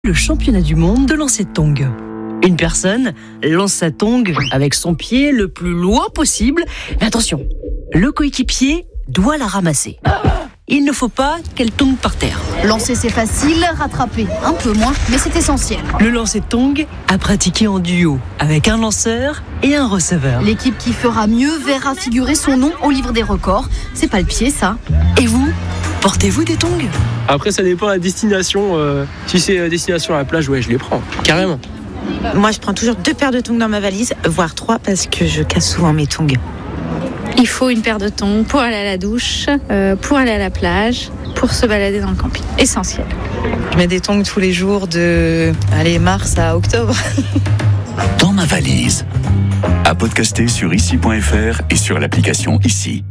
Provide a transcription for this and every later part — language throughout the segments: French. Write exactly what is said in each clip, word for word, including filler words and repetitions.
Le championnat du monde de lancer de tongs. Une personne lance sa tongue avec son pied le plus loin possible. Mais attention, le coéquipier doit la ramasser. Il ne faut pas qu'elle tombe par terre. Lancer c'est facile, rattraper un peu moins, mais c'est essentiel. Le lancer de tongs à pratiquer en duo avec un lanceur et un receveur. L'équipe qui fera mieux verra figurer son nom au livre des records. C'est pas le pied ça. Et vous, portez-vous des tongs ? Après ça dépend de la destination. Euh, si c'est euh, destination à la plage, ouais je les prends, carrément. Moi je prends toujours deux paires de tongs dans ma valise, voire trois parce que je casse souvent mes tongs. Il faut une paire de tongs pour aller à la douche, euh, pour aller à la plage, pour se balader dans le camping. Essentiel. Je mets des tongs tous les jours de allez, mars à octobre. Dans ma valise. À podcaster sur ici point f r et sur l'application Ici.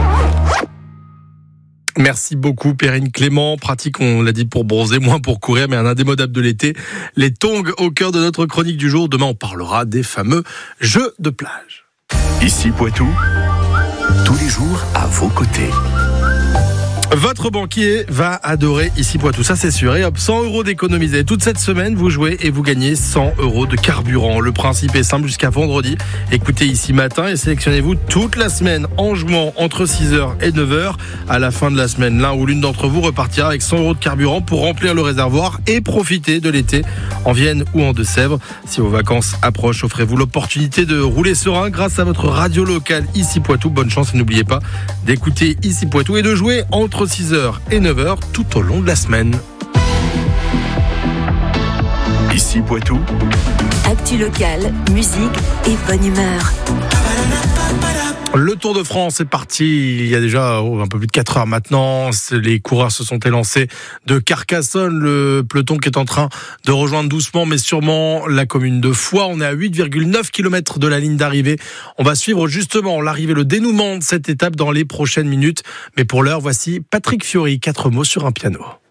Merci beaucoup Perrine Clément, pratique on l'a dit pour bronzer, moins pour courir, mais un indémodable de l'été. Les tongs au cœur de notre chronique du jour. Demain on parlera des fameux jeux de plage. Ici Poitou, tous les jours à vos côtés. Votre banquier va adorer Ici Poitou, ça c'est sûr. Et hop, cent euros d'économiser. Toute cette semaine, vous jouez et vous gagnez cent euros de carburant. Le principe est simple jusqu'à vendredi. Écoutez Ici Matin et sélectionnez-vous toute la semaine en jouant entre six heures et neuf heures. À la fin de la semaine, l'un ou l'une d'entre vous repartira avec cent euros de carburant pour remplir le réservoir et profiter de l'été en Vienne ou en Deux-Sèvres. Si vos vacances approchent, offrez-vous l'opportunité de rouler serein grâce à votre radio locale Ici Poitou. Bonne chance et n'oubliez pas d'écouter Ici Poitou et de jouer entre entre six heures et neuf heures tout au long de la semaine. Ici Poitou. Actu locale, musique et bonne humeur. Le Tour de France est parti il y a déjà oh, un peu plus de quatre heures maintenant. Les coureurs se sont élancés de Carcassonne. Le peloton qui est en train de rejoindre doucement mais sûrement la commune de Foix. On est à huit virgule neuf kilomètres de la ligne d'arrivée. On va suivre justement l'arrivée, le dénouement de cette étape dans les prochaines minutes. Mais pour l'heure, voici Patrick Fiori. Quatre mots sur un piano.